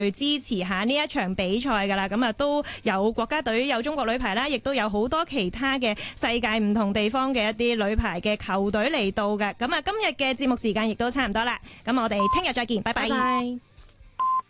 去支持下呢一場比賽㗎啦。咁啊都有國家隊有中國女排啦，亦都有好多其他嘅世界唔同地方嘅一啲女排嘅球隊嚟到嘅。咁啊今日嘅節目時間亦都差唔多啦。咁我哋聽日再見，拜拜。 拜拜。